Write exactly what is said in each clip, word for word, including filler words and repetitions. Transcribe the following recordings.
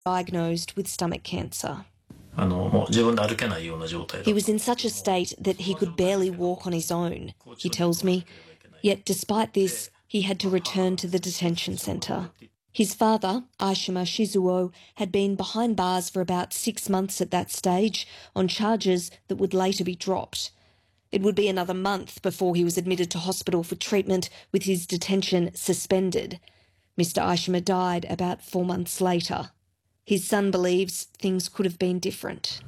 diagnosed with stomach cancer. He was in such a state that he could barely walk on his own, he tells me. Yet despite this, he had to return to the detention centre. His father, Aishima Shizuo, had been behind bars for about six months at that stage on charges that would later be dropped. It would be another month before he was admitted to hospital for treatment with his detention suspended. Mister Aishima died about four months later. His son believes things could have been different.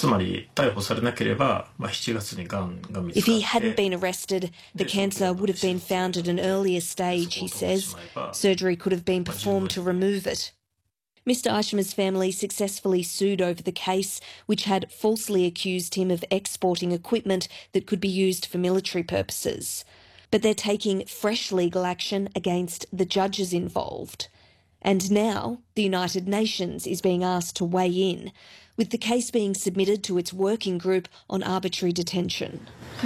If he hadn't been arrested, the cancer would have been found at an earlier stage, he says. Surgery could have been performed to remove it. Mister Aishima's family successfully sued over the case, which had falsely accused him of exporting equipment that could be used for military purposes. But they're taking fresh legal action against the judges involved. And now the United Nations is being asked to weigh in, with the case being submitted to its working group on arbitrary detention.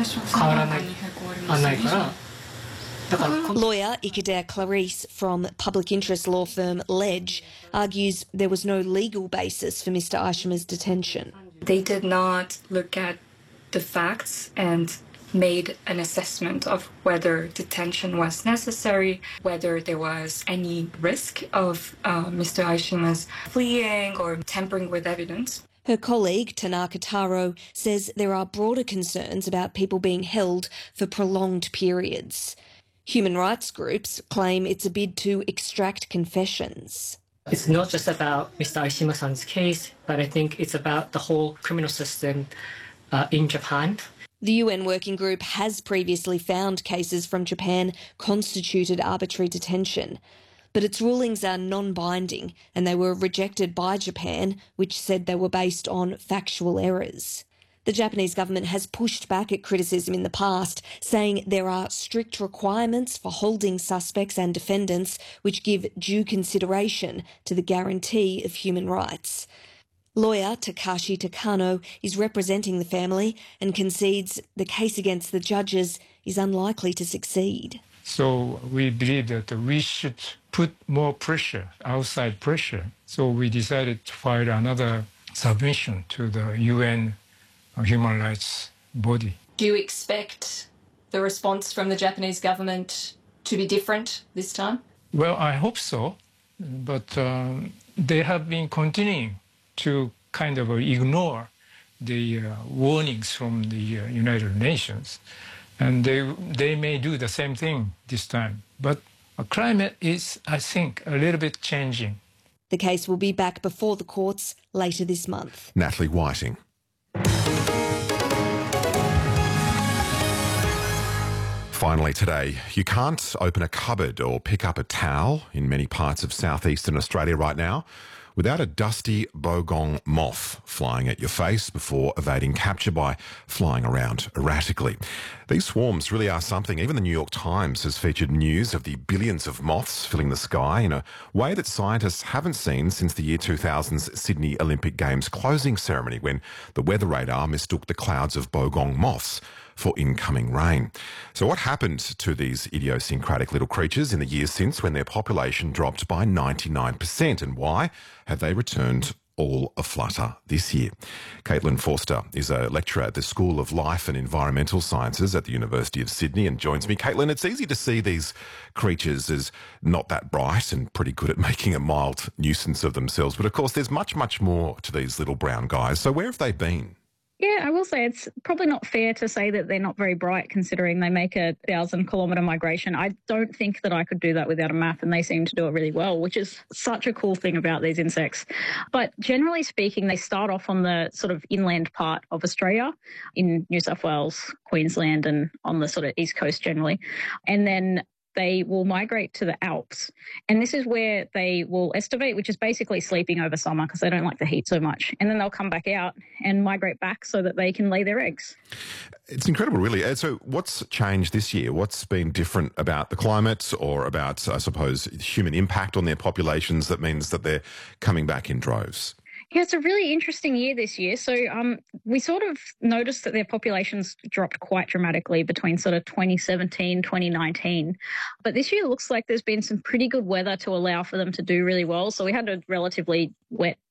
Lawyer Ikader Clarice from public interest law firm Ledge argues there was no legal basis for Mister Aishima's detention. They did not look at the facts and made an assessment of whether detention was necessary, whether there was any risk of uh, Mister Aishima's fleeing or tampering with evidence. Her colleague, Tanaka Taro, says there are broader concerns about people being held for prolonged periods. Human rights groups claim it's a bid to extract confessions. It's not just about Mister Aishima-san's case, but I think it's about the whole criminal system uh, in Japan. The U N Working Group has previously found cases from Japan constituted arbitrary detention, but its rulings are non-binding and they were rejected by Japan, which said they were based on factual errors. The Japanese government has pushed back at criticism in the past, saying there are strict requirements for holding suspects and defendants which give due consideration to the guarantee of human rights. Lawyer Takashi Takano is representing the family and concedes the case against the judges is unlikely to succeed. So we believe that we should put more pressure, outside pressure. So we decided to file another submission to the U N human rights body. Do you expect the response from the Japanese government to be different this time? Well, I hope so, but um, they have been continuing to kind of ignore the uh, warnings from the uh, United Nations. And they, they may do the same thing this time. But the climate is, I think, a little bit changing. The case will be back before the courts later this month. Natalie Whiting. Finally today, you can't open a cupboard or pick up a towel in many parts of southeastern Australia right now without a dusty bogong moth flying at your face before evading capture by flying around erratically. These swarms really are something. Even the New York Times has featured news of the billions of moths filling the sky in a way that scientists haven't seen since the year two thousand's Sydney Olympic Games closing ceremony, when the weather radar mistook the clouds of bogong moths for incoming rain. So what happened to these idiosyncratic little creatures in the years since, when their population dropped by ninety-nine percent, and why have they returned all aflutter this year? Caitlin Forster is a lecturer at the School of Life and Environmental Sciences at the University of Sydney and joins me. Caitlin, it's easy to see these creatures as not that bright and pretty good at making a mild nuisance of themselves, but of course there's much, much more to these little brown guys. So where have they been? Yeah, I will say it's probably not fair to say that they're not very bright considering they make a thousand kilometre migration. I don't think that I could do that without a map, and they seem to do it really well, which is such a cool thing about these insects. But generally speaking, they start off on the sort of inland part of Australia, in New South Wales, Queensland, and on the sort of east coast generally. And then they will migrate to the Alps. And this is where they will estivate, which is basically sleeping over summer because they don't like the heat so much. And then they'll come back out and migrate back so that they can lay their eggs. It's incredible, really. So what's changed this year? What's been different about the climate or about, I suppose, human impact on their populations that means that they're coming back in droves? Yeah, it's a really interesting year this year. So um, we sort of noticed that their populations dropped quite dramatically between sort of twenty seventeen, twenty nineteen. But this year looks like there's been some pretty good weather to allow for them to do really well. So we had a relatively wet